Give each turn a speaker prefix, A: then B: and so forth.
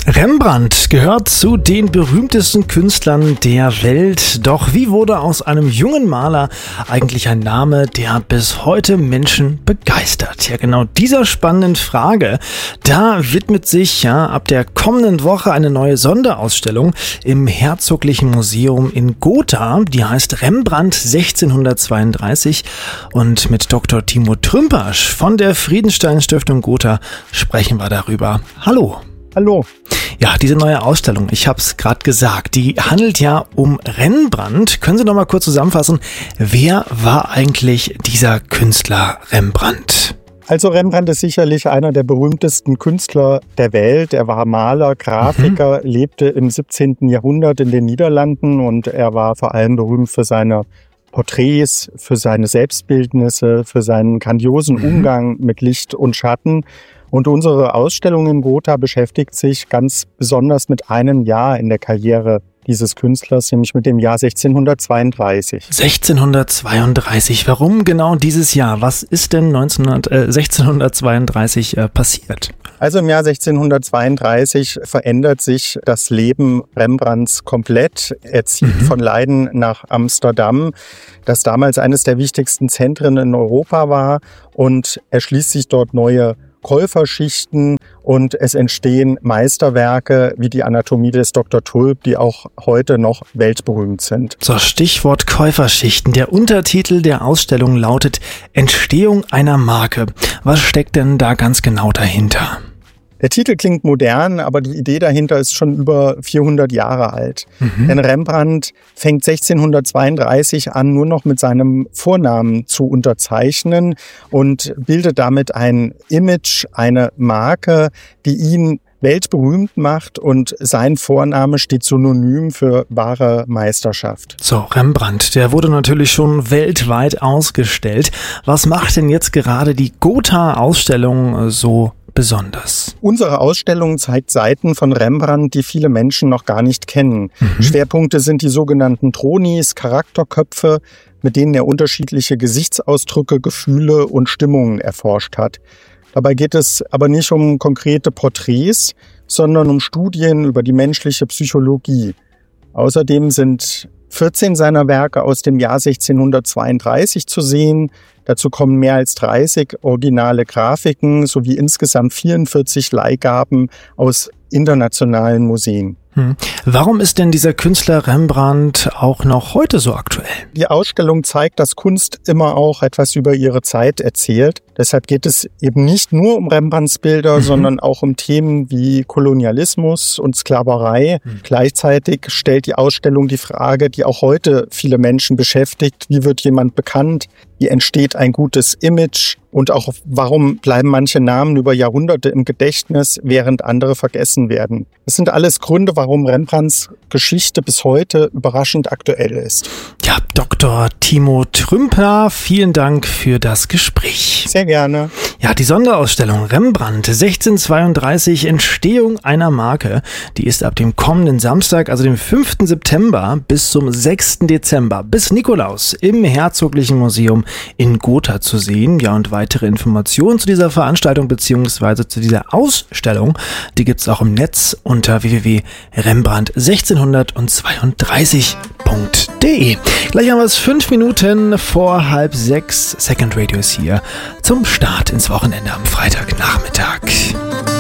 A: Rembrandt gehört zu den berühmtesten Künstlern der Welt. Doch wie wurde aus einem jungen Maler eigentlich ein Name, der bis heute Menschen begeistert? Ja, genau dieser spannenden Frage, da widmet sich ab der kommenden Woche eine neue Sonderausstellung im Herzoglichen Museum in Gotha. Die heißt Rembrandt 1632 und mit Dr. Timo Trümpersch von der Friedenstein Stiftung Gotha sprechen wir darüber. Hallo.
B: Hallo.
A: Ja, diese neue Ausstellung, ich habe es gerade gesagt, die handelt ja um Rembrandt. Können Sie noch mal kurz zusammenfassen, wer war eigentlich dieser Künstler Rembrandt?
B: Also Rembrandt ist sicherlich einer der berühmtesten Künstler der Welt. Er war Maler, Grafiker, lebte im 17. Jahrhundert in den Niederlanden und er war vor allem berühmt für seine Porträts, für seine Selbstbildnisse, für seinen grandiosen Umgang mit Licht und Schatten. Und unsere Ausstellung in Gotha beschäftigt sich ganz besonders mit einem Jahr in der Karriere dieses Künstlers, nämlich mit dem Jahr 1632.
A: 1632, warum genau dieses Jahr? Was ist denn 1632 passiert?
B: Also im Jahr 1632 verändert sich das Leben Rembrandts komplett. Er zieht von Leiden nach Amsterdam, das damals eines der wichtigsten Zentren in Europa war, und erschließt sich dort neue Käuferschichten und es entstehen Meisterwerke wie die Anatomie des Dr. Tulp, die auch heute noch weltberühmt sind.
A: So, Stichwort Käuferschichten. Der Untertitel der Ausstellung lautet Entstehung einer Marke. Was steckt denn da ganz genau dahinter?
B: Der Titel klingt modern, aber die Idee dahinter ist schon über 400 Jahre alt. Denn Rembrandt fängt 1632 an, nur noch mit seinem Vornamen zu unterzeichnen und bildet damit ein Image, eine Marke, die ihn weltberühmt macht, und sein Vorname steht synonym für wahre Meisterschaft.
A: So, Rembrandt, der wurde natürlich schon weltweit ausgestellt. Was macht denn jetzt gerade die Gotha-Ausstellung so besonders?
B: Unsere Ausstellung zeigt Seiten von Rembrandt, die viele Menschen noch gar nicht kennen. Schwerpunkte sind die sogenannten Tronis, Charakterköpfe, mit denen er unterschiedliche Gesichtsausdrücke, Gefühle und Stimmungen erforscht hat. Dabei geht es aber nicht um konkrete Porträts, sondern um Studien über die menschliche Psychologie. Außerdem sind 14 seiner Werke aus dem Jahr 1632 zu sehen. Dazu kommen mehr als 30 originale Grafiken sowie insgesamt 44 Leihgaben aus internationalen Museen.
A: Warum ist denn dieser Künstler Rembrandt auch noch heute so aktuell?
B: Die Ausstellung zeigt, dass Kunst immer auch etwas über ihre Zeit erzählt. Deshalb geht es eben nicht nur um Rembrandts Bilder, sondern auch um Themen wie Kolonialismus und Sklaverei. Gleichzeitig stellt die Ausstellung die Frage, die auch heute viele Menschen beschäftigt: Wie wird jemand bekannt? Wie entsteht ein gutes Image? Und auch, warum bleiben manche Namen über Jahrhunderte im Gedächtnis, während andere vergessen werden? Das sind alles Gründe, warum Rembrandts Geschichte bis heute überraschend aktuell ist.
A: Ja, Dr. Timo Trümper, vielen Dank für das Gespräch.
B: Sehr gerne.
A: Ja, die Sonderausstellung Rembrandt 1632, Entstehung einer Marke, die ist ab dem kommenden Samstag, also dem 5. September bis zum 6. Dezember, bis Nikolaus im Herzoglichen Museum in Gotha zu sehen. Ja, und weitere Informationen zu dieser Veranstaltung bzw. zu dieser Ausstellung, die gibt's auch im Netz unter www.rembrandt1632.de. Gleich haben wir es 5 Minuten vor 5:30. Second Radio ist hier zum Start ins Wochenende am Freitagnachmittag.